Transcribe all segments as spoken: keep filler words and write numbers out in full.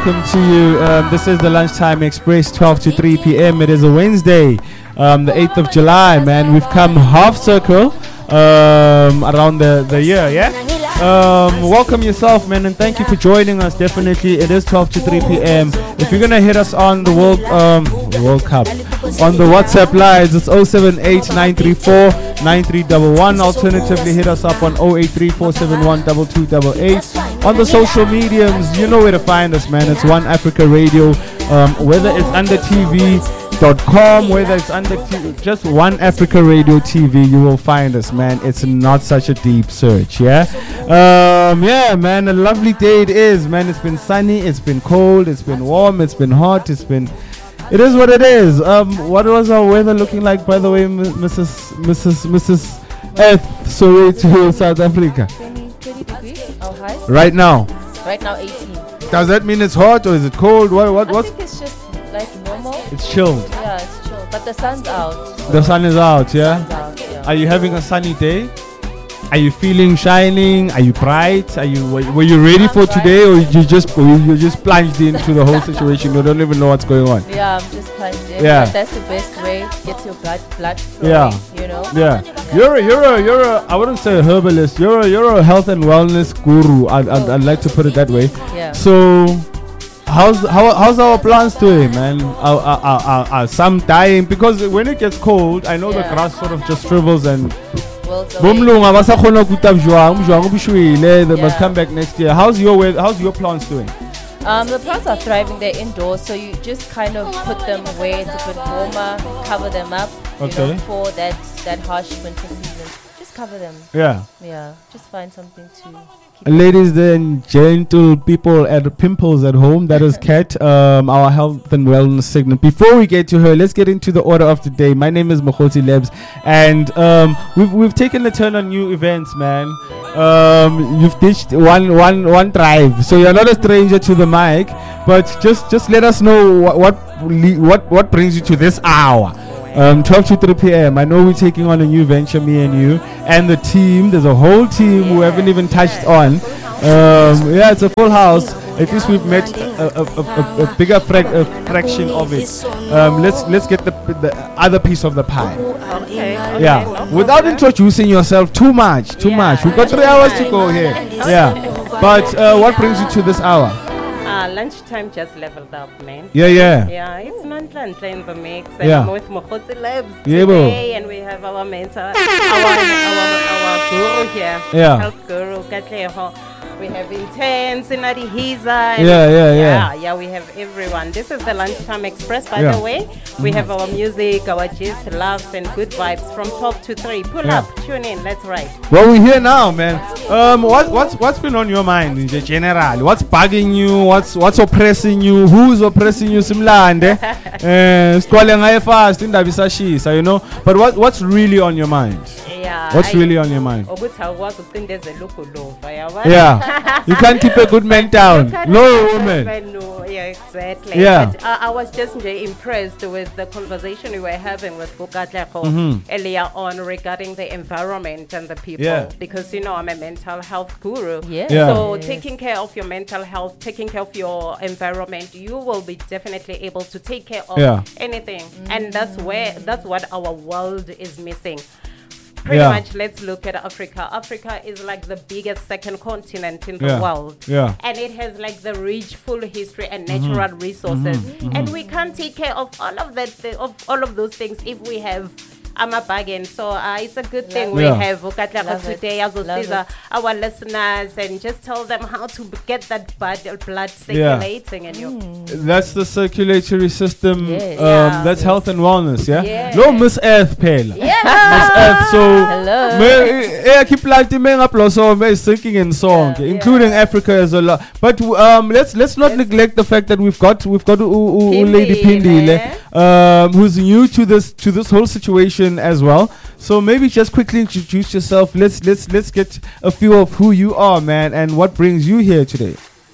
welcome to you. Um, this is the Lunchtime Express, twelve to three p.m. It is a Wednesday, um, the eighth of July, man. We've come half circle um, around the, the year, yeah? Um, welcome yourself, man, and thank you for joining us. Definitely, it is twelve to three p.m. If you're gonna hit us on the World um, World Cup on the WhatsApp lines, it's oh seven eight nine three four nine three one one. Alternatively, hit us up on oh eight three four seven one two two eight eight. On the social mediums, you know where to find us, man. It's One Africa Radio. Um, whether it's under T V dot com, whether it's under t- just One Africa Radio T V, you will find us, man. It's not such a deep search, yeah. Um, yeah, man. A lovely day it is, man. It's been sunny, it's been cold, it's been warm, it's been hot, it's been. It is what it is. Um, what was our weather looking like, by the way, M- Missus Missus Missus Earth, sorry to South Africa. twenty, twenty degrees, our high. Right now. Right now, eighteen. Does that mean it's hot or is it cold? What? What? I What's? think it's just like normal. It's chilled. Yeah, it's chill. But the sun's out. So The sun is out, yeah. sun's out, yeah. Are you having a sunny day? Are you feeling shining? Are you bright? Are you were, were you ready I'm for bright. today, or you just or you just plunged into the whole situation? You don't even know what's going on. Yeah, I'm just plunged in. Yeah. But that's the best way. Get your blood, blood flowing. Yeah. You know. Yeah, you're a, you're a, you're a, I wouldn't say a herbalist. You're a, you're a health and wellness guru. I'd, I'd, I'd like to put it that way. Yeah. So, how's how how's our plants doing, man? Are, are, are, are, are some dying? Because when it gets cold, I know Yeah. the grass sort of just shrivels and. World's away. Bomlunga basakhona ukuta bjwang bjwang bushwile. They must Yeah. come back next year. How's your weather? How's your plants doing? Um, the plants are thriving. They're indoors, so you just kind of put them where it's a bit warmer, cover them up. You Okay. know, for that that harsh winter season. Just cover them. Yeah. Yeah. Just find something to keep. Ladies and gentle people at Pimples at Home, that is Kat, um, our health and wellness segment. Before we get to her, let's get into the order of the day. My name is Mokgotsi Lebs, and um, we've we've taken a turn on new events, man. Um, you've ditched one one one drive, so you're not a stranger to the mic. But just just let us know what what le- what, what brings you to this hour. Um, twelve to three p.m. I know we're taking on a new venture, me and you, and the team. There's a whole team who haven't even touched on. Um, yeah, it's a full house. At least we've met a, a, a, a, a bigger frac- a fraction of it. Um, let's let's get the, the other piece of the pie. Okay. Yeah, without introducing yourself too much, too Yeah, much. We've got three hours to go here. Yeah, but uh, what brings you to this hour? Uh, lunchtime just leveled up, man. Yeah, yeah. Yeah, it's non-plant in the mix. And Yeah. I'm with Mokgotsi Labs Yeah, bro. today, and we have our mentor, our, our, our guru here, Yeah. health guru, Katleho. We have Intense, Inadi Hiza. Yeah, yeah, yeah. Yeah, yeah, we have everyone. This is the Lunchtime Express, by Yeah. the way. We have our music, our gist, laughs, and good vibes from twelve to three. Pull Yeah. up, tune in, let's ride. Well, we're here now, man. Um, what what's what's been on your mind in general? What's bugging you? What's what's oppressing you? Who's oppressing you? Simlande, eh, squale ngaye fast indaba isashisa, you know. But what what's really on your mind? Yeah. What's I- really on your mind? ukuthi awukwazi ukucindezela ugolova, yabona? Yeah, you can't keep a good man down. You can't No keep a woman. man, no. Yeah, exactly. Yeah. But uh, I was just uh, impressed with the conversation we were having with Bukatleko Mhm. earlier on regarding the environment and the people. Yeah. Because, you know, I'm a mental health guru. Yeah. Yeah. So Yes. taking care of your mental health, taking care of your environment, you will be definitely able to take care of Yeah. anything. And that's where, that's what our world is missing. Pretty Yeah. much, let's look at Africa. Africa is like the biggest second continent in the Yeah. world. Yeah. And it has like the rich, full history and natural resources. And we can't take care of all of that, th- of all of those things if we have I'm a bargain. So uh, it's a good thing we Yeah. have Vukatlaka Love it. today as Love Osiza, our listeners, and just tell them how to b- get that blood, blood circulating in you. That's the circulatory system. Yes. Um, Yeah. That's health and wellness. Yeah. Yeah. No Miss Earth, Pela. Yeah. Miss Earth. So. Hello. Me, eh, keep like the men up so me singing in song, Yeah. including Africa as a lot. But um, let's let's not Let's- neglect the fact that we've got we've got uh, uh, uh, Pindi, Lady Pindile, ne? um, who's new to this to this whole situation as well. So maybe just quickly introduce yourself. Let's let's let's get a feel of who you are, man, and what brings you here today.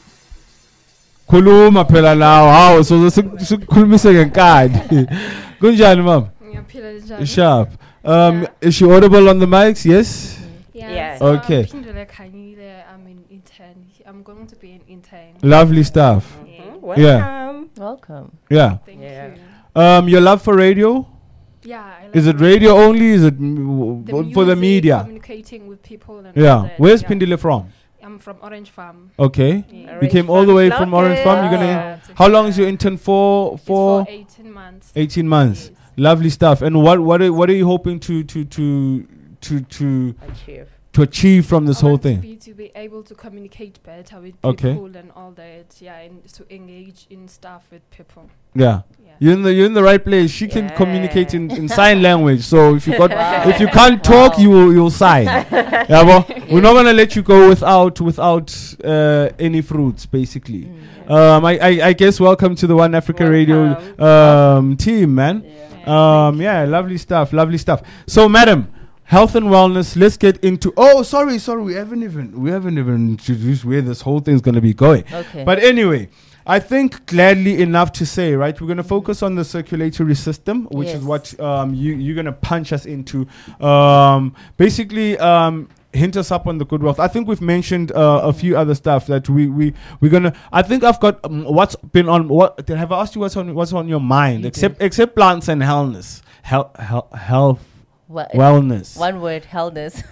Khuluma phela now. How so sikhulumise ngenkani. Kunjani mama? Ngiyaphila njani? Sharp. Um, Yeah. is she audible on the mics? Yes. Yeah. Yes. So Okay. Phindile Khanyile, I'm an intern. I'm going to be an intern. Lovely stuff. Mhm. Welcome. Welcome. Yeah. Thank Yeah. you. Um, your love for radio? Yeah. I like Is it the- radio only? Is it mm, the w- for the music, media? Communicating with people and all Yeah. that, Where's yeah. Pindile from? I'm from Orange Farm. Okay. Yeah. You Orange came all the Farm way from Orange Farm. You're gonna. Yeah. How long is your intern for? It's For for eighteen months. eighteen months. Yes. Lovely stuff. And what what are, what are you hoping to to to to to Achieve. to achieve from this I whole want thing? To be, to be able to communicate better with Okay. people and all that. Yeah, and to engage in stuff with people. Yeah. Yeah. You're in the you're in the right place. She can communicate Yeah. in, in sign language. So if you got Wow. if you can't talk, Wow. you will you'll sign. Yeah, well, we're not gonna let you go without without uh, any fruits, basically. Mm. Um, I, I I guess welcome to the One Africa Radio um team, man. Yeah. Um, yeah, lovely stuff, lovely stuff. So, madam, health and wellness. Let's get into. Oh, sorry, sorry. We haven't even we haven't even introduced where this whole thing's gonna be going. Okay. But anyway, I think gladly enough to say, right, we're going to focus on the circulatory system, which is Yes. what um, you, you're going to punch us into. Um, basically, um, hint us up on the good wealth. I think we've mentioned uh, a few other stuff that we, we, we're going to, I think I've got um, what's been on, what, have I asked you what's on, what's on your mind, You except, did. except plants and wellness, health, health, health Well, wellness. One word, hellness.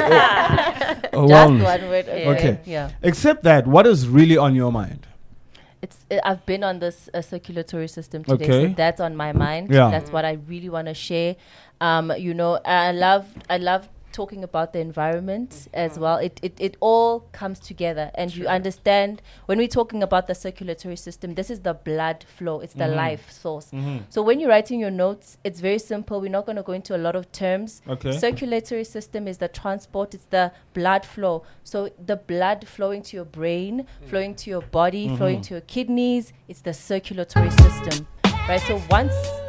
Uh, Just wellness. one word. Okay. Okay. Yeah. Except that, what is really on your mind? It's. Uh, I've been on this uh, circulatory system today, Okay. so that's on my mind. Yeah. That's what I really want to share. Um, you know, I love. I love talking about the environment as well. It, it it all comes together, and you understand when we're talking about the circulatory system. This is the blood flow. It's the life source. So when you're writing your notes, it's very simple. We're not going to go into a lot of terms. Okay. Circulatory system is the transport. It's the blood flow. So the blood flowing to your brain, flowing to your body, flowing to your kidneys. It's the circulatory system, right? So once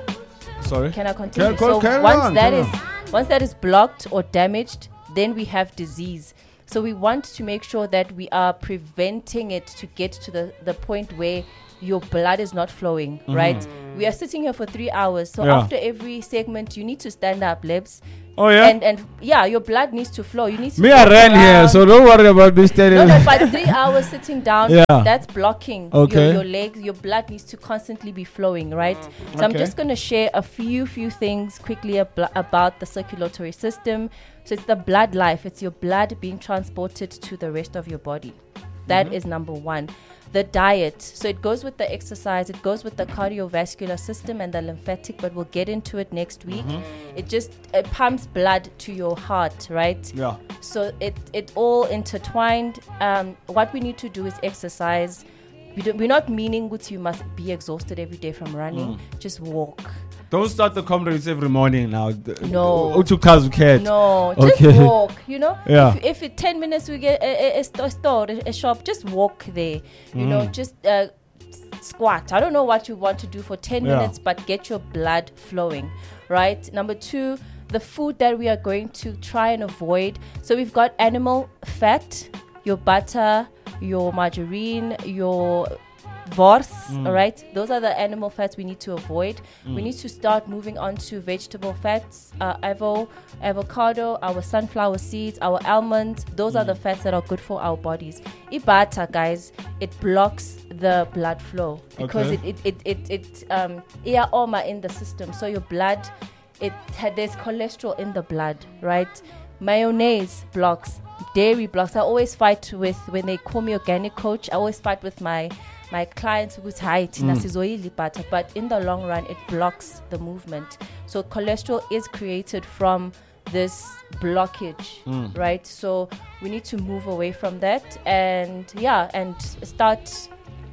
Sorry. can I continue? Carry- so carry once on, that carry is once that is blocked or damaged, then we have disease. So we want to make sure that we are preventing it to get to the, the point where your blood is not flowing, right? We are sitting here for three hours. So Yeah. after every segment, you need to stand up, Lebs. Oh, yeah? And and yeah, your blood needs to flow. You need to Me, I walk ran here, around. so don't worry about this. No, Telling no, but three hours sitting down, Yeah. that's blocking Okay. your, your legs. Your blood needs to constantly be flowing, right? So I'm Okay. just going to share a few, few things quickly ab- about the circulatory system. So it's the blood life. It's your blood being transported to the rest of your body. That is number one. The diet. So it goes with the exercise. It goes with the cardiovascular system and the lymphatic, but we'll get into it next week. It just it pumps blood to your heart, right? Yeah. So it it all intertwined. Um, what we need to do is exercise. We don't, we're not meaning that you must be exhausted every day from running. Just walk. Don't start the comrades every morning now. No. Utukazuket. No, just Okay. walk. You know, Yeah. if, if in ten minutes we get a, a, a sto- store, a, a shop, just walk there. You know, just uh, s- squat. I don't know what you want to do for ten Yeah. minutes, but get your blood flowing, right? Number two, the food that we are going to try and avoid. So we've got animal fat, your butter, your margarine, your Vors, all right? Those are the animal fats we need to avoid. We need to start moving on to vegetable fats, uh, avo, avocado, our sunflower seeds, our almonds. Those are the fats that are good for our bodies. Ibata, guys, it blocks the blood flow because Okay. it it it it, it um ia oma in the system. So your blood, it had there's cholesterol in the blood, right? Mayonnaise blocks, dairy blocks. I always fight with when they call me organic coach. I always fight with my my clients who's high mm. butter, but in the long run it blocks the movement. So cholesterol is created from this blockage, right? So we need to move away from that and yeah and start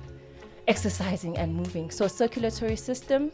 exercising and moving. So circulatory system,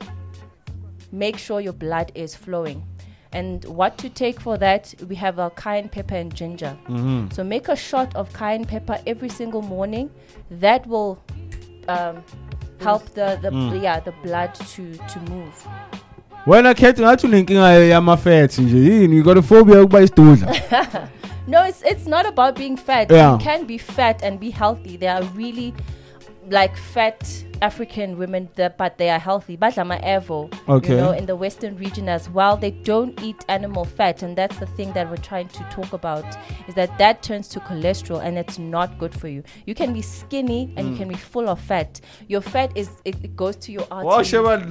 make sure your blood is flowing. And what to take for that, we have our cayenne pepper and ginger. Mm-hmm. So make a shot of cayenne pepper every single morning. That will um, help the, the yeah the blood to, to move. When I can't thinking I am a fat, you got a phobia by student. No, it's it's not about being fat. Yeah. You can be fat and be healthy. There are really like fat African women, that, but they are healthy. Badlama Evo, Okay. you know, in the Western region as well, they don't eat animal fat, and that's the thing that we're trying to talk about. Is that that turns to cholesterol, and it's not good for you. You can be skinny and you can be full of fat. Your fat is it, it goes to your Wow, arteries. Shaman.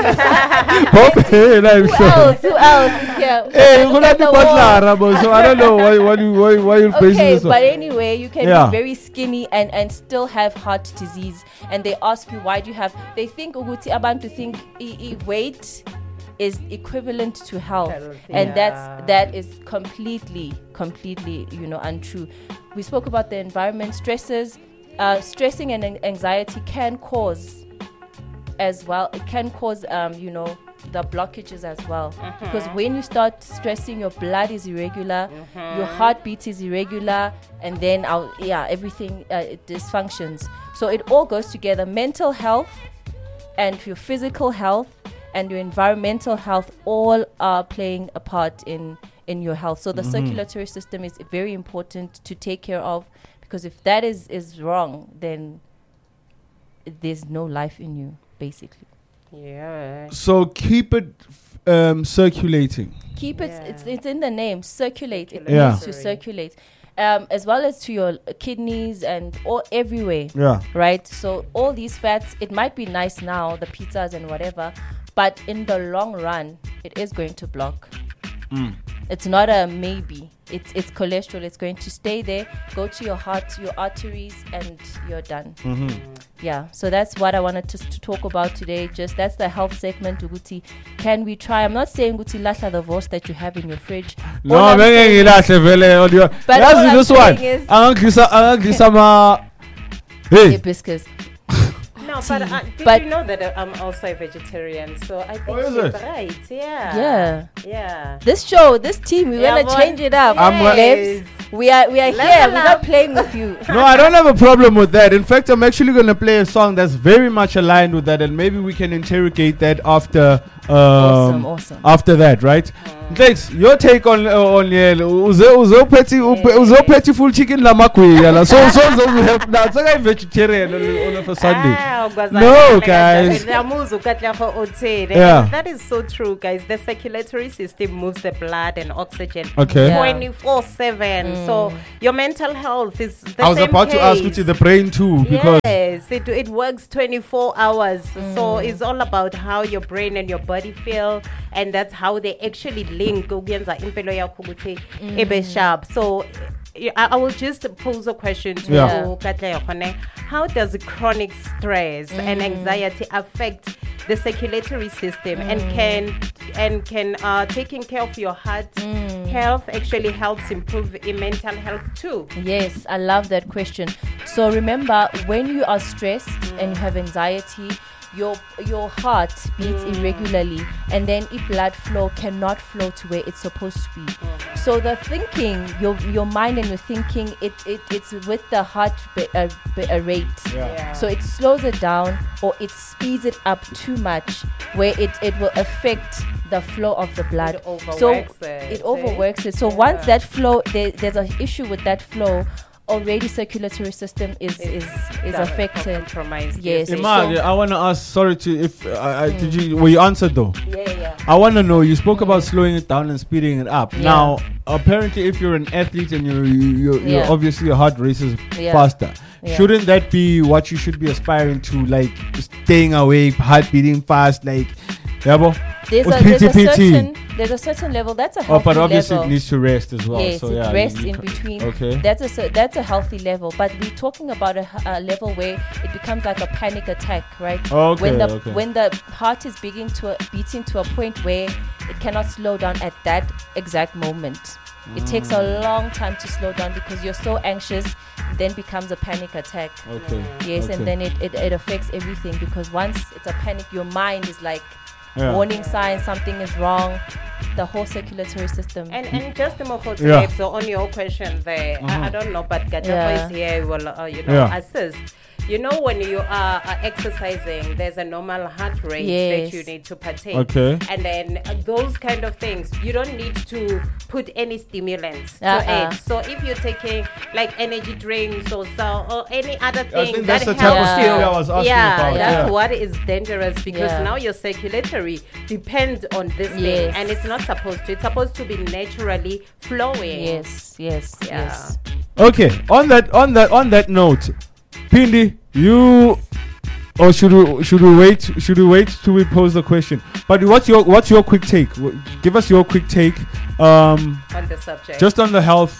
Hope, hey, I'm Who sure. else? Who else is here? Hey, Look look at at the the wall. butler, Rabo, so I don't know why, why, you- why, why you're basing Okay, this on. but anyway, you can Yeah. be very skinny and, and still have heart disease. And they ask you, why do you have... They think, Uguti Abantu think i- i- weight is equivalent to health. Health, And yeah. that's that is completely, completely, you know, untrue. We spoke about the environment, stresses. Uh, stressing and an- anxiety can cause as well. It can cause, um, you know, the blockages as well. Because when you start stressing, your blood is irregular, your heartbeat is irregular, and then our, yeah, everything uh, it dysfunctions. So it all goes together. Mental health and your physical health and your environmental health all are playing a part in in your health. So the circulatory system is very important to take care of, because if that is is wrong, then there's no life in you, basically. Yeah. So keep it um, circulating. Keep it, Yeah. it's, it's in the name, circulate. It Yeah. needs to circulate. Um, as well as to your kidneys and all everywhere, Yeah. right? So all these fats, it might be nice now, the pizzas and whatever, but in the long run, it is going to block. Mm. It's not a maybe. It's it's cholesterol. It's going to stay there, go to your heart, your arteries, and you're done. Mm-hmm. Yeah. So that's what I wanted to, to talk about today. Just that's the health segment. Uguti, can we try? I'm not saying Uguti lasha the voice that you have in your fridge. No, All I'm I'm saying not vele audio. But all I'm Yazi this one. saying is- Angisa angisa ma. Hey. hibiscus. No, but uh, did But- you know that uh, I'm also a vegetarian? So I think Oh, is she's it? right. Yeah. Yeah. Yeah. This show, this team, we're Yeah, gonna boy. change it up. I'm wa- Babes, we are we are Level here. We're not up. playing with you. No, I don't have a problem with that. In fact, I'm actually going to play a song that's very much aligned with that, and maybe we can interrogate that after. Um, Awesome, awesome. After that, right? Thanks. Your take on uh, on yeah, uze uze petty uze petty full chicken lamakwe yala. So so so we have now. It's like a vegetarian on, on a Sunday. Ah, ugwazana No, like guys. that. Ngiyamuza uKatlego uthini. Yeah. That is so true, guys. The circulatory system moves the blood and oxygen Okay. Yeah. twenty-four seven. So your mental health is the I was same about to ask you case. to the brain too, because Yes, it, it works twenty-four hours. So it's all about how your brain and your body feel, and that's how they actually link ukuyenza impilo yakho ukuthi ibe sharp. So I, I will just pose a question to Yeah. you, Katlego, ne? How does chronic stress and anxiety affect the circulatory system, and can and can uh, taking care of your heart health actually helps improve your mental health too? Yes, I love that question. So remember, when you are stressed and you have anxiety, your your heart beats irregularly, and then if blood flow cannot flow to where it's supposed to be. So the thinking, your your mind and your thinking, it, it it's with the heart ba- uh, ba- uh, rate. Yeah. So it slows it down or it speeds it up too much, where it, it will affect the flow of the blood. It overworks so it, it eh? overworks it. So Yeah. once that flow, there, there's an issue with that flow. Already circulatory system is is is That- affected. compromised. Yes. you say. Imad, I want to ask. Sorry to if uh, I did you were you answered though. Yeah, yeah. I want to know. You spoke about slowing it down and speeding it up. Yeah. Now, apparently, if you're an athlete and you're, you, you're, you're Yeah. obviously your heart races Yeah. faster, Yeah. shouldn't that be what you should be aspiring to? Like staying awake, heart beating fast, like, yeah, bo? There's With a, there's a P T P T. certain there's a certain level that's a Oh, healthy but obviously level. it needs to rest as well. Yes, so it yeah, rests you- you in ca- between. Okay. That's a cer- that's a healthy level, but we're talking about a, h- a level where it becomes like a panic attack, right? Okay, When the okay. when the heart is beginning to a, beating to a point where it cannot slow down at that exact moment. It takes Mm. a long time to slow down because you're so anxious, then becomes a panic attack. Okay. Yes, okay. and then it, it, it affects everything because once it's a panic, your mind is like Yeah. warning signs, something is wrong. The whole circulatory system. And and just more for Yeah. so on your question there, I, I don't know, but Gatako Yeah. is here will uh, you know Yeah. assist. you know, when you are uh, exercising, there's a normal heart rate Yes. that you need to partake. Okay. And then uh, those kind of things, you don't need to put any stimulants Uh-uh. to it. So if you're taking like energy drinks or so or any other I thing think that that's the helps type of Yeah. stuff you, I was asking yeah, about. that's yeah. what is dangerous because Yeah. now your circulatory depends on this Yes. thing, and it's not supposed to. It's supposed to be naturally flowing. Yes, yes, Yeah. yes. Okay, on that on that on that note, Pindi, you or should we should we wait should we wait till we pose the question? But what's your what's your quick take? W- Give us your quick take um On the subject. just on the health.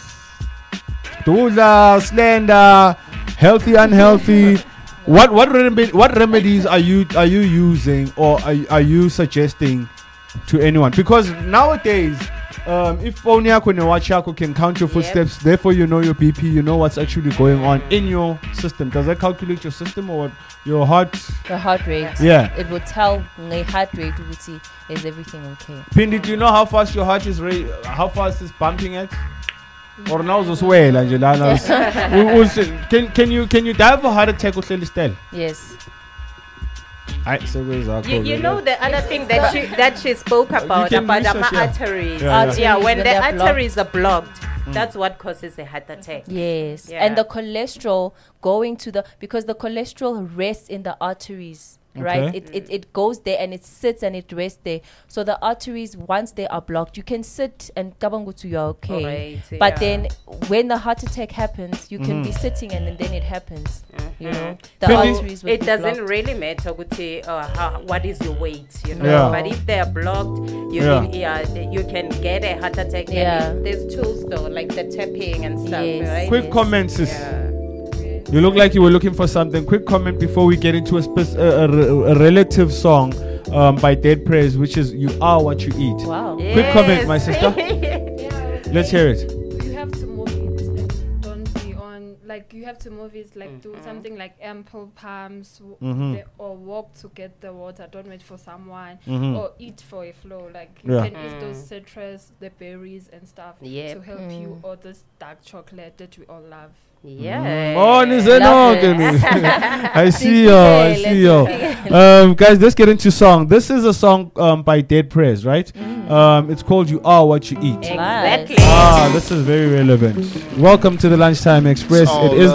Dula, slender, healthy, unhealthy. What what remedy, what remedies are you are you using or are, are you suggesting to anyone? Because nowadays, um, if phone yako ne watch yako can count your Yep. footsteps, therefore you know your B P, you know what's actually going on in your system. Does that calculate your system or what, your heart? The heart rate. Yeah. It will tell the heart rate ukuthi is everything okay. Pindi, do you know how fast your heart is ra- how fast it's bumping at? Or now as well, Angela. we, we'll see. Can can you can you die of a heart attack or still? Yes. Alright, so where's our You, code, you right know there? the other thing that she that she spoke about can about the research, yeah. arteries. Yeah, yeah. Arteries Yeah, when when the they are blocked. arteries are blocked, that's what causes a heart attack. Yes. Yeah. And the cholesterol going to the because the cholesterol rests in the arteries. Right, Okay. it, it it goes there and it sits and it rests there. So the arteries, once they are blocked, you can sit and kabangutu, you're okay. Alright, But yeah. then when the heart attack happens, you can Mhm. be sitting and, then it happens. You know, the Can you- arteries will It be doesn't blocked. really matter kuti, uh, how, what is your weight, you know. Yeah. But if they are blocked, you Yeah. can, yeah, th- you can get a heart attack. And Yeah. it- there's tools though, like the tapping and stuff, Yes. right? Quick Yes. comments, sis. Yeah. You look like you were looking for something. Quick comment before we get into a, spec- a, a, a relative song um, by Dead Prayers, which is "You Are What You Eat." Wow. Quick comment, my sister. Yeah, Let's hear it. you have to move it and don't be on like you have to move it like do Mhm. something like ample palms w- Mhm. the- or walk to get the water, don't wait for someone Mhm. or eat for a flow, like you Yeah. can eat those Mm. citrus, the berries and stuff Yep. to help Mm. you, or this dark chocolate that we all love. Yeah. Oh, Nizeno. Love it. I see you. I see you. Um, guys, let's get into song. This is a song um, by Dead Prayers, right? Um, it's called "You Are What You Eat." Exactly. Ah, this is very relevant. Welcome to the Lunchtime Express. It's all It is